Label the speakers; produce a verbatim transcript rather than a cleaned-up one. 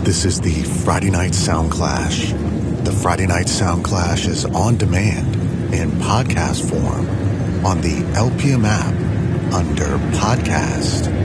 Speaker 1: This is the Friday Night Sound Clash. The Friday Night Sound Clash is on demand in podcast form on the L P M app under podcast.